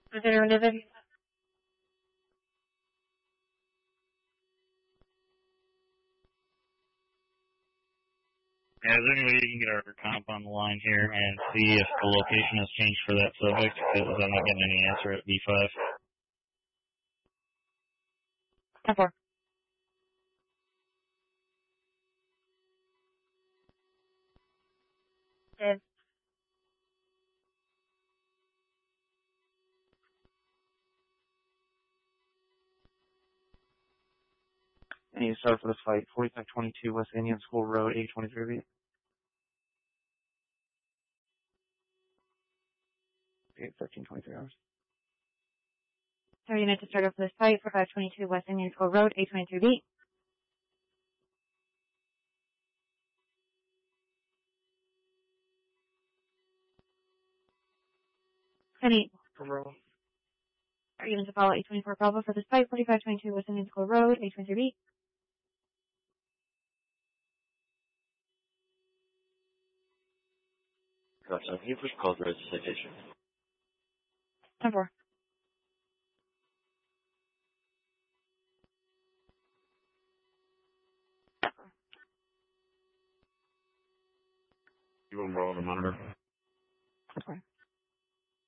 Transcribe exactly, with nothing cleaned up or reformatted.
Is there another? Yeah, is there any way you can get our comp on the line here and see if the location has changed for that subject? Because I'm not getting any answer at B five. ten four. Is And you start for this fight, forty-five twenty-two West Indian School Road, eight twenty-three B. Okay, thirteen twenty-three hours. Sorry, unit to start off this fight for five twenty-two West Indian School Road, eight twenty-three B. Penny. Bravo. Are you going to follow eight twenty-four Bravo for this fight, forty-five twenty-two West Indian School Road, eight twenty-three B? Gotcha. Can you push call through citation? ten four. You want more on the monitor? Okay.